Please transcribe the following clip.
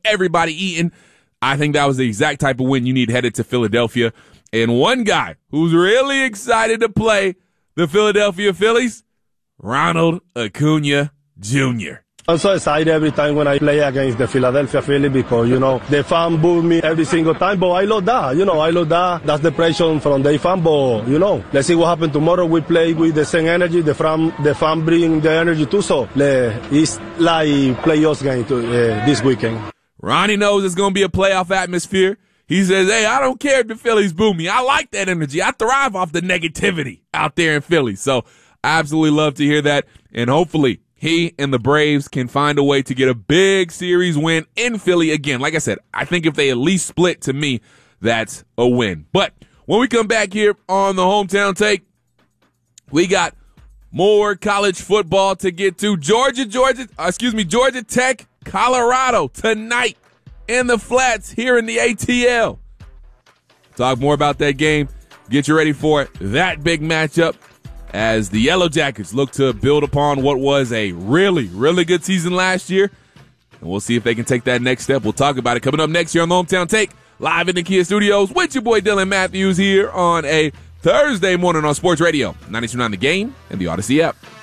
everybody eating. I think that was the exact type of win you need headed to Philadelphia. And one guy who's really excited to play the Philadelphia Phillies, Ronald Acuna Jr. I'm so excited every time when I play against the Philadelphia Phillies because, the fan boo me every single time, but I love that. I love that. That's the pressure from the fan, but, let's see what happens tomorrow. We play with the same energy. The fan bring the energy too, so it's like playoffs game this weekend. Ronnie knows it's going to be a playoff atmosphere. He says, hey, I don't care if the Phillies boo me. I like that energy. I thrive off the negativity out there in Philly. So I absolutely love to hear that, and hopefully he and the Braves can find a way to get a big series win in Philly again. Like I said, I think if they at least split, to me, that's a win. But when we come back here on the Hometown Take, we got more college football to get to. Georgia Tech, Colorado tonight in the Flats here in the ATL. Talk more about that game. Get you ready for that big matchup as the Yellow Jackets look to build upon what was a really, really good season last year. And we'll see if they can take that next step. We'll talk about it coming up next year on the Hometown Take, live in the Kia Studios with your boy Dylan Matthews here on a Thursday morning on Sports Radio 92.9 The Game and the Odyssey app.